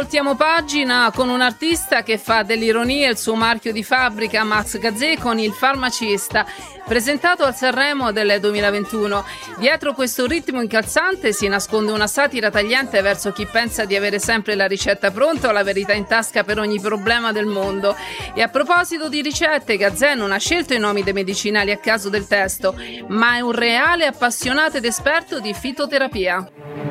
Voltiamo pagina con un artista che fa dell'ironia il suo marchio di fabbrica, Max Gazzè, con Il farmacista, presentato al Sanremo del 2021. Dietro questo ritmo incalzante si nasconde una satira tagliente verso chi pensa di avere sempre la ricetta pronta o la verità in tasca per ogni problema del mondo. E a proposito di ricette, Gazzè non ha scelto i nomi dei medicinali a caso del testo, ma è un reale appassionato ed esperto di fitoterapia.